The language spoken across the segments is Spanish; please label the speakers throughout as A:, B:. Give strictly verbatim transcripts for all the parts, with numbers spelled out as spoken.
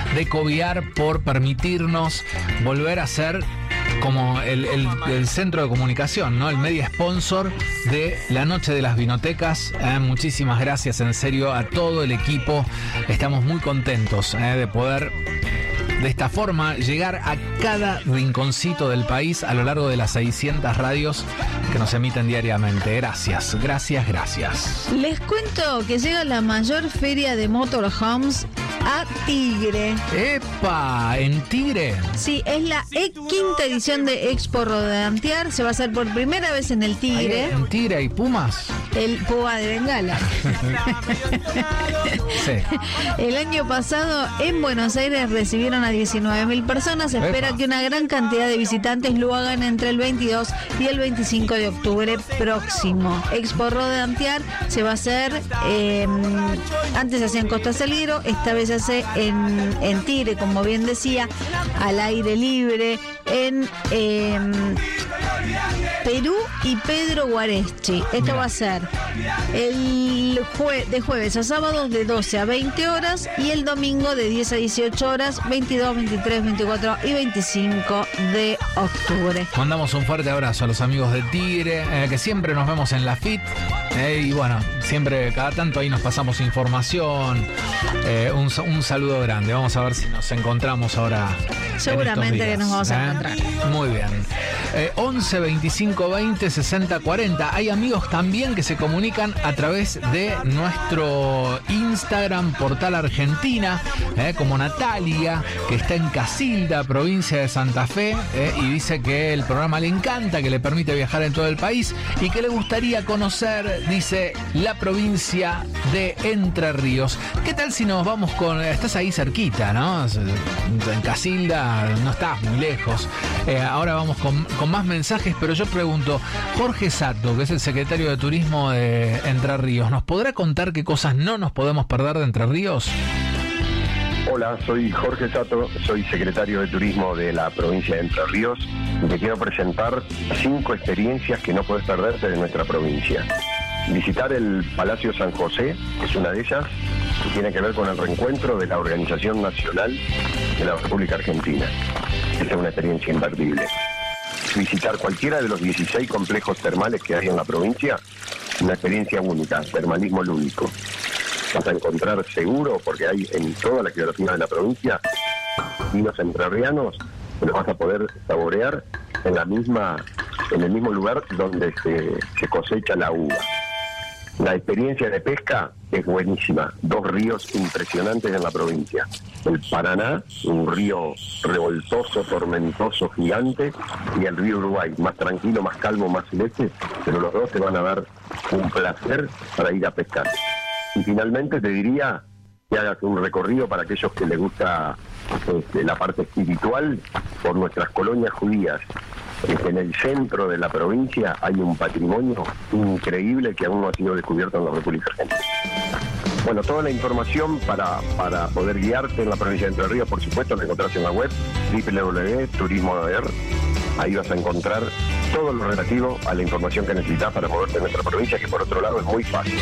A: de Coviar por permitirnos volver a ser como el, el, el centro de comunicación, ¿no? El media sponsor de la Noche de las Vinotecas. Eh, muchísimas gracias, en serio, a todo el equipo. Estamos muy contentos eh, de poder de esta forma llegar a cada rinconcito del país a lo largo de las seiscientas radios que nos emiten diariamente. Gracias, gracias, gracias.
B: Les cuento que llega la mayor feria de motorhomes a Tigre.
A: ¡Epa! ¿En Tigre?
B: Sí, es la e- quinta edición de Expo Rodantear. Se va a hacer por primera vez en el Tigre.
A: ¿En Tigre hay pumas?
B: El puma de Bengala.
A: Sí.
B: El año pasado en Buenos Aires recibieron a diecinueve mil personas. Se espera
A: Epa.
B: que una gran cantidad de visitantes lo hagan entre el veintidós y el veinticinco de octubre próximo. Expo Rodantear se va a hacer, eh, antes se hacía en Costa Salguero, esta vez se hace en, en Tigre, como bien decía, al aire libre, en eh, Perú y Pedro Guareschi. Esto va a ser el jue- de jueves a sábado de doce a veinte horas y el domingo de diez a dieciocho horas, veintidós, veintitrés, veinticuatro y veinticinco de octubre.
A: Mandamos un fuerte abrazo a los amigos de Tigre, eh, que siempre nos vemos en la F I T, eh, y bueno, siempre, cada tanto ahí nos pasamos información. Eh, un, un saludo grande. Vamos a ver si nos encontramos ahora.
B: Seguramente
A: en estos días,
B: que nos vamos a
A: ¿eh?
B: encontrar.
A: Muy bien. Eh, once, veinticinco, veinte, sesenta, cuarenta. Hay amigos también que se comunican a través de nuestro Instagram, Portal Argentina, eh, como Natalia, que está en Casilda, provincia de Santa Fe, eh, y dice que el programa le encanta, que le permite viajar en todo el país y que le gustaría conocer, dice, la provincia de Entre Ríos. ¿Qué tal si nos vamos con... Estás ahí cerquita, ¿no? En Casilda no estás muy lejos. Eh, ahora vamos con, con más mensajes, pero yo pregunto, Jorge Sato, que es el secretario de Turismo de Entre Ríos, ¿nos podrá contar qué cosas no nos podemos perder de Entre Ríos?
C: Hola, soy Jorge Sato, soy secretario de Turismo de la provincia de Entre Ríos y te quiero presentar cinco experiencias que no puedes perderte de nuestra provincia. Visitar el Palacio San José es una de ellas, que tiene que ver con el reencuentro de la Organización Nacional de la República Argentina. Esa es una experiencia imperdible. Visitar cualquiera de los dieciséis complejos termales que hay en la provincia, una experiencia única, termalismo lúdico. Vas a encontrar seguro, porque hay en toda la geografía de la provincia, vinos entrerrianos que los vas a poder saborear en la misma, en el mismo lugar donde se, se cosecha la uva. La experiencia de pesca es buenísima. Dos ríos impresionantes en la provincia. El Paraná, un río revoltoso, tormentoso, gigante, y el río Uruguay, más tranquilo, más calmo, más celeste, pero los dos te van a dar un placer para ir a pescar. Y finalmente te diría que hagas un recorrido para aquellos que les gusta este, la parte espiritual por nuestras colonias judías. En el centro de la provincia hay un patrimonio increíble que aún no ha sido descubierto en la República Argentina. Bueno, toda la información para, para poder guiarte en la provincia de Entre Ríos, por supuesto, la encontrás en la web doble u doble u doble u punto turismo a ver. Ahí vas a encontrar todo lo relativo a la información que necesitas para moverte en nuestra provincia, que por otro lado es muy fácil.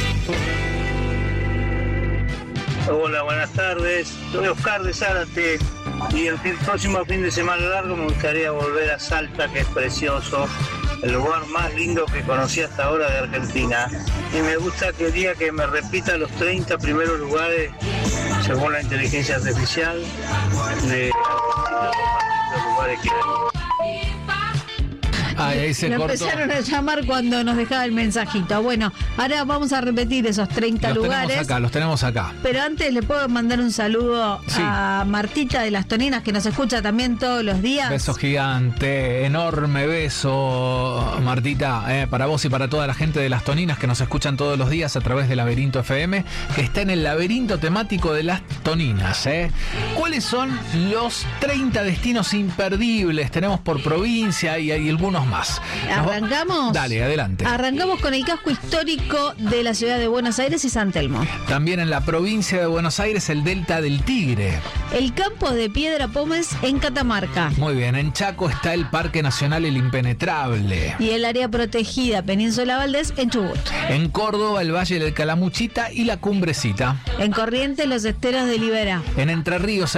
D: Hola, buenas tardes. Soy Oscar de Zárate y el fin- próximo fin de semana largo me gustaría volver a Salta, que es precioso, el lugar más lindo que conocí hasta ahora de Argentina. Y me gusta que diga que me repita los treinta primeros lugares, según la inteligencia artificial, de los lugares que...
A: Ay, ahí se
B: Lo
A: cortó.
B: empezaron a llamar cuando nos dejaba el mensajito. Bueno, ahora vamos a repetir esos treinta
A: Los
B: lugares.
A: tenemos acá, los tenemos acá.
B: Pero antes le puedo mandar un saludo
A: Sí.
B: a Martita de Las Toninas, que nos escucha también todos los días.
A: Beso gigante, enorme beso, Martita, eh, para vos y para toda la gente de Las Toninas que nos escuchan todos los días a través de Laberinto F M, que está en el laberinto temático de Las Toninas. Eh. ¿Cuáles son los treinta destinos imperdibles? Tenemos por provincia y hay algunos más. Nos va-
B: ¿Arrancamos?
A: Dale, adelante.
B: Arrancamos con el casco histórico de la ciudad de Buenos Aires y San Telmo.
A: También en la provincia de Buenos Aires, el Delta del Tigre.
B: El campo de Piedra Pómez en Catamarca.
A: Muy bien, en Chaco está el Parque Nacional El Impenetrable.
B: Y el área protegida Península Valdés en Chubut.
A: En Córdoba, el Valle del Calamuchita y la Cumbrecita.
B: En Corrientes, los esteros de Liberá.
A: En Entre Ríos,